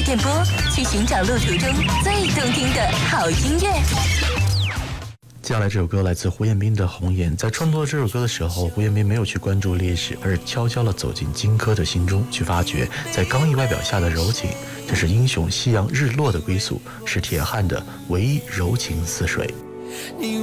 电波，去寻找路途中最动听的好音乐。 接下来这首歌来自胡彦斌的《红颜》。在创作这首歌的时候，胡彦斌没有去关注烈士，而是悄悄地走进荆轲的心中，去发掘在刚毅外表下的柔情。这是英雄夕阳日落的归宿，是铁汉的唯一柔情似水。